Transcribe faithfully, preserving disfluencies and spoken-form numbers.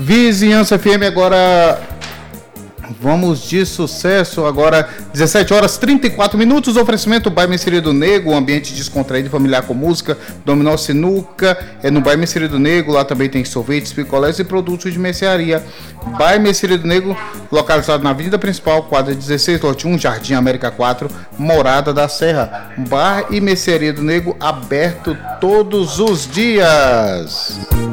Vizinhança F M agora. Vamos de sucesso agora, dezessete horas e trinta e quatro minutos, oferecimento Bairro Messerido Negro, um ambiente descontraído e familiar com música, dominó, sinuca, é no Bairro Messerido Negro, lá também tem sorvetes, picolés e produtos de mercearia. Bairro Messerido Negro, localizado na Avenida Principal, quadra dezesseis, lote um, Jardim América quatro, Morada da Serra. Bar e Mercearia do Negro, aberto todos os dias.